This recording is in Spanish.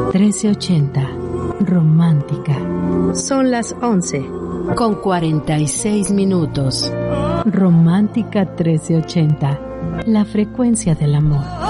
1380. Romántica. Son las 11 con 46 minutos. Romántica 1380. La frecuencia del amor.